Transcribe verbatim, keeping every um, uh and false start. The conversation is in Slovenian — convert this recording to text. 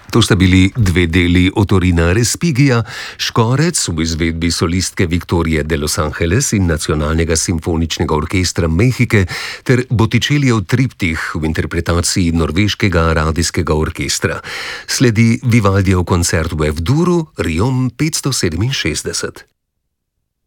To sta bili dve deli Otorina Respigija, Škorec v izvedbi solistke Victorie de Los Angeles in Nacionalnega simfoničnega orkestra Mehike ter Botticellijev triptih v interpretaciji norveškega radijskega orkestra. Sledi Vivaldijev koncert v F-duru Riom petsto sedeminšestdeset.